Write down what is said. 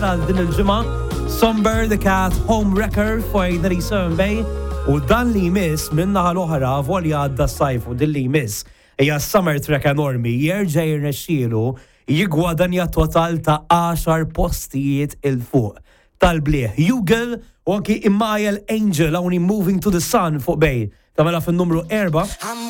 winner għal din il-ġimgħa Somber the Cat Home Wrecker finally Bay u dan li jmiss minna ħal-oħra volja għadda s-sajf u din li jmiss hija Summer Trek enormi jerġa' jirnexxielu jigwadanja total ta' 10 postijiet il-fuq tal-blieħ. Hugel u anki Immael Angel hawn Moving to the Sun fuq bej. Tamela fin-numru 4.